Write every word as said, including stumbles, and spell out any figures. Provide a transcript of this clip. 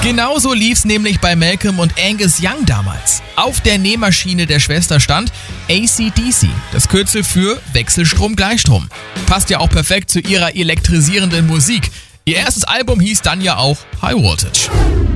Genauso lief's nämlich bei Malcolm und Angus Young damals. Auf der Nähmaschine der Schwester stand A C D C, das Kürzel für Wechselstrom-Gleichstrom. Passt ja auch perfekt zu ihrer elektrisierenden Musik. Ihr erstes Album hieß dann ja auch High Voltage.